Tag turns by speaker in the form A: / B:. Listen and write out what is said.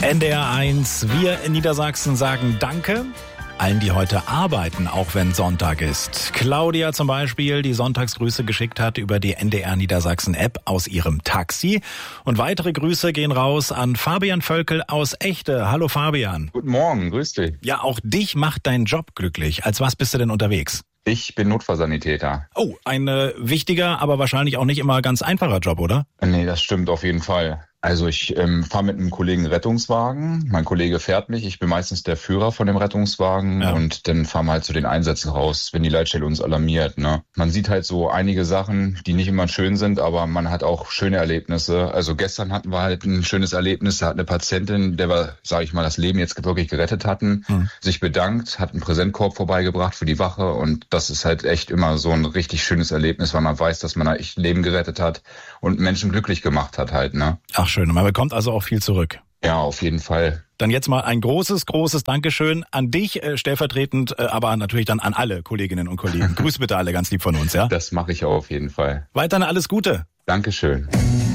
A: NDR1, wir in Niedersachsen sagen Danke allen, die heute arbeiten, auch wenn Sonntag ist. Claudia zum Beispiel, die Sonntagsgrüße geschickt hat über die NDR Niedersachsen App aus ihrem Taxi. Und weitere Grüße gehen raus an Fabian Völkel aus Echte. Hallo Fabian.
B: Guten Morgen, grüß dich.
A: Ja, auch dich macht dein Job glücklich. Als was bist du denn unterwegs?
B: Ich bin Notfallsanitäter.
A: Oh, ein wichtiger, aber wahrscheinlich auch nicht immer ganz einfacher Job, oder?
B: Nee, das stimmt auf jeden Fall. Also ich fahre mit einem Kollegen Rettungswagen. Mein Kollege fährt mich. Ich bin meistens der Führer von dem Rettungswagen und dann fahren wir halt zu den Einsätzen raus, wenn die Leitstelle uns alarmiert. Ne? Man sieht halt so einige Sachen, die nicht immer schön sind, aber man hat auch schöne Erlebnisse. Also gestern hatten wir halt ein schönes Erlebnis. Da hat eine Patientin, der wir, sage ich mal, das Leben jetzt wirklich gerettet hatten, sich bedankt, hat einen Präsentkorb vorbeigebracht für die Wache und das ist halt echt immer so ein richtig schönes Erlebnis, weil man weiß, dass man da echt Leben gerettet hat und Menschen glücklich gemacht hat halt, ne?
A: Ach schön, und man bekommt also auch viel zurück.
B: Ja, auf jeden Fall.
A: Dann jetzt mal ein großes Dankeschön an dich, stellvertretend, aber natürlich dann an alle Kolleginnen und Kollegen. Grüß bitte alle ganz lieb von uns, ja?
B: Das mache ich auch auf jeden Fall.
A: Weiterhin alles Gute.
B: Dankeschön.